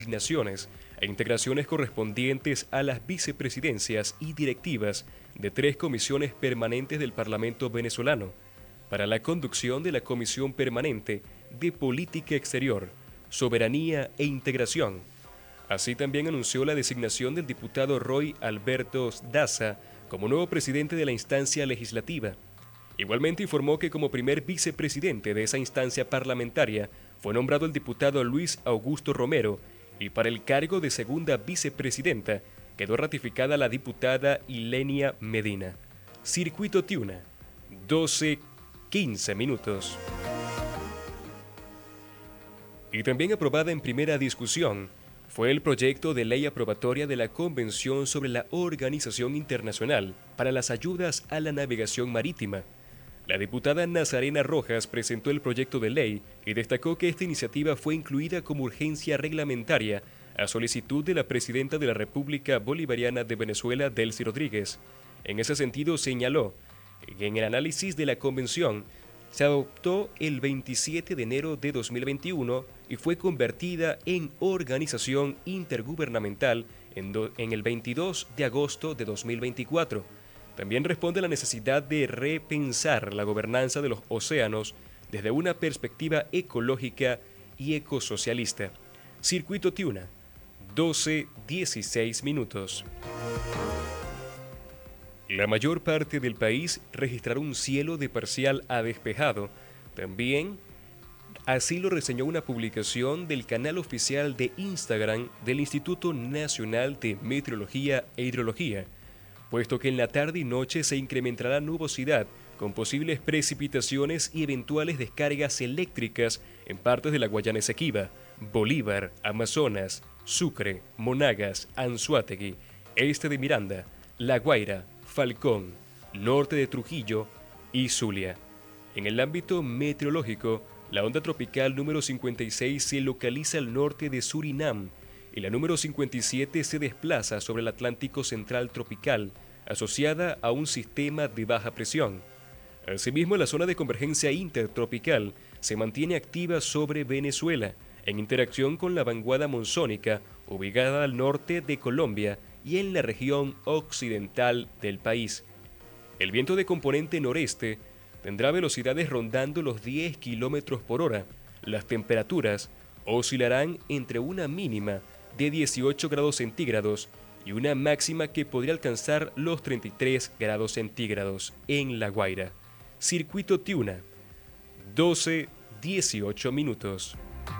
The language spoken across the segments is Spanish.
designaciones e integraciones correspondientes a las vicepresidencias y directivas de 3 comisiones permanentes del Parlamento venezolano para la conducción de la Comisión Permanente de Política Exterior, Soberanía e Integración. Así también anunció la designación del diputado Roy Alberto Daza como nuevo presidente de la instancia legislativa. Igualmente informó que como primer vicepresidente de esa instancia parlamentaria fue nombrado el diputado Luis Augusto Romero y para el cargo de segunda vicepresidenta quedó ratificada la diputada Ilenia Medina. Circuito Tiuna, 12:15 minutos. Y también aprobada en primera discusión fue el proyecto de ley aprobatoria de la Convención sobre la Organización Internacional para las Ayudas a la Navegación Marítima. La diputada Nazarena Rojas presentó el proyecto de ley y destacó que esta iniciativa fue incluida como urgencia reglamentaria a solicitud de la presidenta de la República Bolivariana de Venezuela, Delcy Rodríguez. En ese sentido, señaló que en el análisis de la Convención se adoptó el 27 de enero de 2021 y fue convertida en organización intergubernamental en el 22 de agosto de 2024. También responde a la necesidad de repensar la gobernanza de los océanos desde una perspectiva ecológica y ecosocialista. Circuito Tiuna, 12:16 minutos. La mayor parte del país registrará un cielo de parcial a despejado. También así lo reseñó una publicación del canal oficial de Instagram del Instituto Nacional de Meteorología e Hidrología, puesto que en la tarde y noche se incrementará la nubosidad con posibles precipitaciones y eventuales descargas eléctricas en partes de la Guayana Esequiba, Bolívar, Amazonas, Sucre, Monagas, Anzoátegui, este de Miranda, La Guaira, Falcón, norte de Trujillo y Zulia. En el ámbito meteorológico, la onda tropical número 56 se localiza al norte de Surinam y la número 57 se desplaza sobre el Atlántico Central tropical, asociada a un sistema de baja presión. Asimismo, la zona de convergencia intertropical se mantiene activa sobre Venezuela, en interacción con la vanguada monzónica ubicada al norte de Colombia y en la región occidental del país. El viento de componente noreste tendrá velocidades rondando los 10 km por hora. Las temperaturas oscilarán entre una mínima de 18 grados centígrados y una máxima que podría alcanzar los 33 grados centígrados en La Guaira. Circuito Tiuna, 12:18 minutos.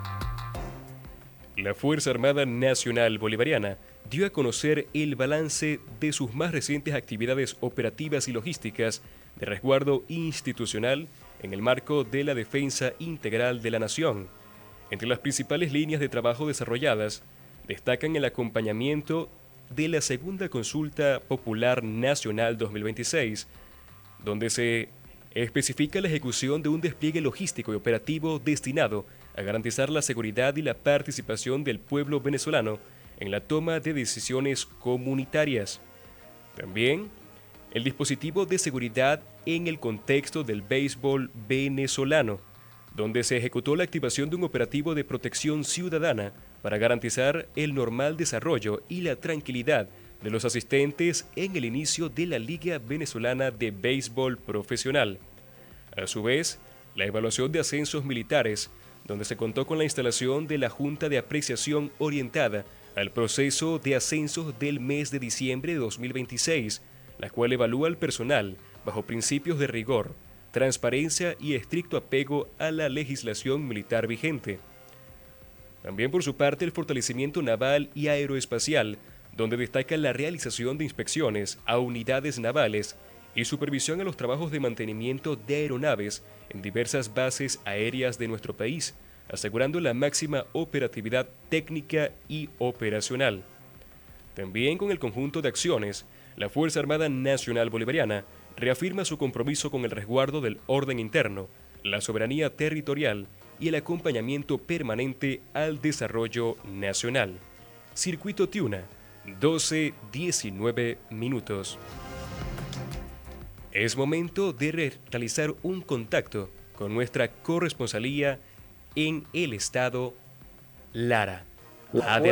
La Fuerza Armada Nacional Bolivariana dio a conocer el balance de sus más recientes actividades operativas y logísticas de resguardo institucional en el marco de la defensa integral de la nación. Entre las principales líneas de trabajo desarrolladas, destacan el acompañamiento de la Segunda Consulta Popular Nacional 2026, donde se especifica la ejecución de un despliegue logístico y operativo destinado a garantizar la seguridad y la participación del pueblo venezolano en la toma de decisiones comunitarias. También el dispositivo de seguridad en el contexto del béisbol venezolano, donde se ejecutó la activación de un operativo de protección ciudadana para garantizar el normal desarrollo y la tranquilidad de los asistentes en el inicio de la Liga Venezolana de Béisbol Profesional. A su vez, la evaluación de ascensos militares, donde se contó con la instalación de la Junta de Apreciación orientada al proceso de ascensos del mes de diciembre de 2026, la cual evalúa al personal bajo principios de rigor, transparencia y estricto apego a la legislación militar vigente. También por su parte el fortalecimiento naval y aeroespacial, donde destaca la realización de inspecciones a unidades navales y supervisión a los trabajos de mantenimiento de aeronaves en diversas bases aéreas de nuestro país, asegurando la máxima operatividad técnica y operacional. También con el conjunto de acciones, la Fuerza Armada Nacional Bolivariana reafirma su compromiso con el resguardo del orden interno, la soberanía territorial y el acompañamiento permanente al desarrollo nacional. Circuito Tiuna, 12:19 minutos. Es momento de realizar un contacto con nuestra corresponsalía en el estado Lara. Adelante.